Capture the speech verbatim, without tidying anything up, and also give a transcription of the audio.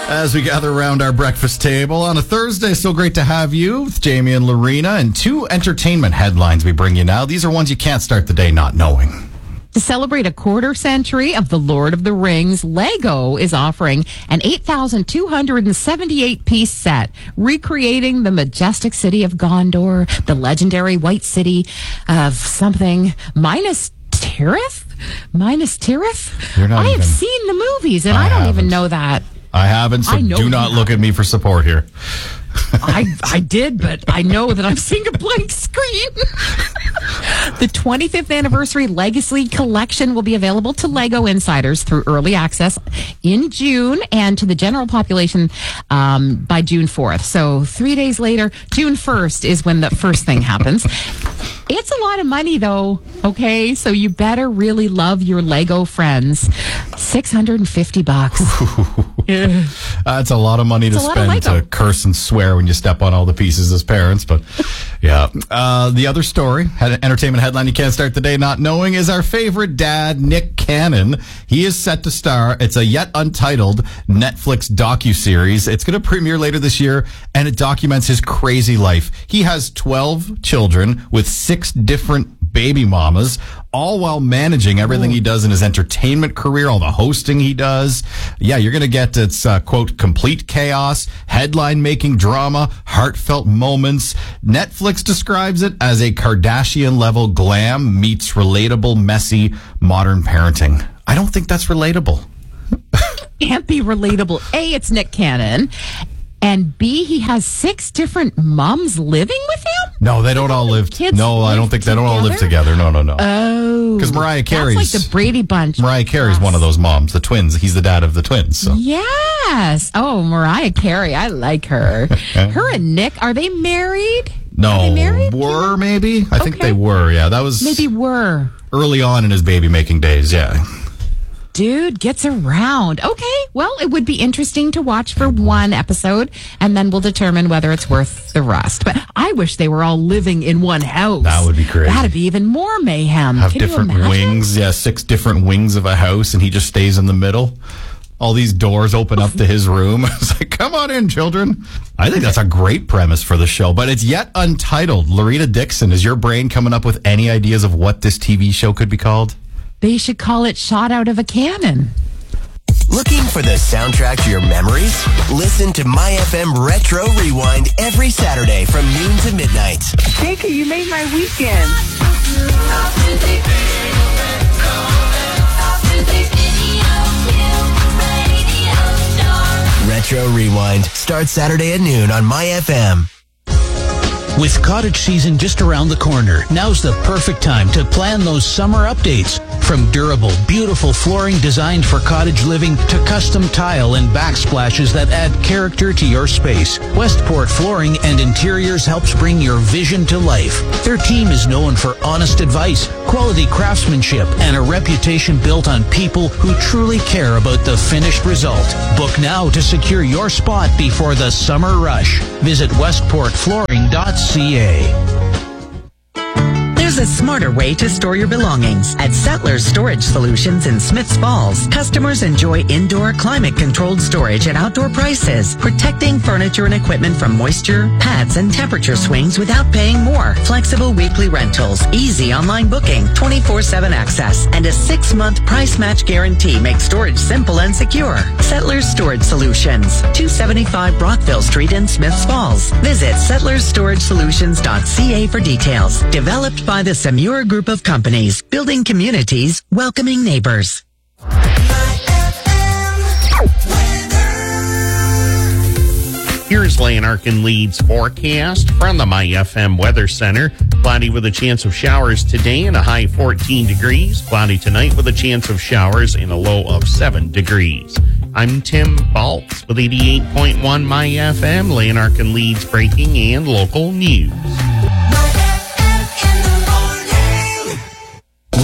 As we gather around our breakfast table on a Thursday, so great to have you with Jamie and Lorena, and two entertainment headlines we bring you now. These are ones you can't start the day not knowing. To celebrate a quarter century of The Lord of the Rings, Lego is offering an eight thousand two hundred seventy-eight piece set recreating the majestic city of Gondor, the legendary White City of something, Minas Tirith? Minas Tirith? You're not I even, have seen the movies, and I I, don't haven't. even know that. I haven't, so I know do not you look at me for support here. I I did, but I know that I'm seeing a blank screen. The twenty-fifth anniversary Legacy Collection will be available to Lego insiders through early access in June and to the general population um, by June fourth. So three days later, June first is when the first thing happens. It's a lot of money, though, okay? So you better really love your Lego friends. six hundred fifty bucks. Yeah. That's a lot of money It's to a lot of spend to Lego. curse and swear when you step on all the pieces as parents. But yeah. Uh, the other story, had an entertainment headline you can't start the day not knowing, is our favorite dad, Nick Cannon. He is set to star. It's a yet untitled Netflix docuseries. It's going to premiere later this year, and it documents his crazy life. He has twelve children with six different baby mamas, all while managing everything he does in his entertainment career, all the hosting he does. Yeah, you're going to get its, uh, quote, complete chaos, headline-making drama, heartfelt moments. Netflix describes it as a Kardashian-level glam meets relatable, messy, modern parenting. I don't think that's relatable. Can't be relatable. A, it's Nick Cannon. And B, he has six different moms living with him? No, they don't all live. Kids No, I don't live think they don't all live together. No, no, no. Oh. Because Mariah Carey's. That's like the Brady Bunch. Mariah Carey's one of those moms, the twins. He's the dad of the twins. So. Yes. Oh, Mariah Carey. I like her. Her and Nick, are they married? No, Are they married? were maybe? I think Okay. they were. Yeah, that was Maybe were. early on in his baby making days. Yeah. Dude gets around. Okay, well, it would be interesting to watch for one episode, and then we'll determine whether it's worth the rest. But I wish they were all living in one house. That would be crazy. That'd be even more mayhem. Have Can you different imagine? wings. Yeah, six different wings of a house, and he just stays in the middle. All these doors open up to his room. It's like, come on in, children. I think that's a great premise for the show, but it's yet untitled. Lorena Dixon, is your brain coming up with any ideas of what this T V show could be called? They should call it Shot Out of a Cannon. Looking for the soundtrack to your memories? Listen to My F M Retro Rewind every Saturday from noon to midnight. Jakey, you made my weekend. Retro Rewind starts Saturday at noon on My F M. With cottage season just around the corner, now's the perfect time to plan those summer updates. From durable, beautiful flooring designed for cottage living to custom tile and backsplashes that add character to your space, Westport Flooring and Interiors helps bring your vision to life. Their team is known for honest advice, quality craftsmanship, and a reputation built on people who truly care about the finished result. Book now to secure your spot before the summer rush. Visit westport flooring dot c a. There's a smarter way to store your belongings. At Settlers Storage Solutions in Smiths Falls, customers enjoy indoor climate-controlled storage at outdoor prices, protecting furniture and equipment from moisture, pets, and temperature swings without paying more. Flexible weekly rentals, easy online booking, twenty-four seven access, and a six-month price match guarantee make storage simple and secure. Settlers Storage Solutions, two seventy-five Brockville Street in Smiths Falls. Visit settlers storage solutions dot c a for details. Developed by the Semur Group of Companies, building communities, welcoming neighbors. Here's Lanark and Leeds forecast from the My F M Weather Center. Cloudy with a chance of showers today and a high fourteen degrees. Cloudy tonight with a chance of showers and a low of seven degrees. I'm Tim Baltz with eighty-eight point one My F M, Lanark and Leeds breaking and local news.